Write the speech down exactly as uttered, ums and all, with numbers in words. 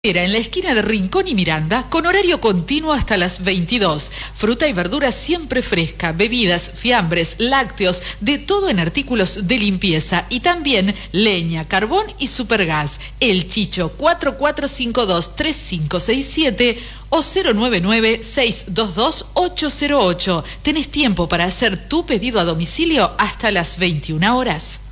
Era en la esquina de Rincón y Miranda, con horario continuo hasta las veintidós. Fruta y verdura siempre fresca, bebidas, fiambres, lácteos, de todo en artículos de limpieza y también leña, carbón y supergas. El Chicho cuatro cuatro cinco dos tres cinco seis siete o cero nueve nueve seis dos dos ocho cero ocho. Tenés tiempo para hacer tu pedido a domicilio hasta las veintiuna horas.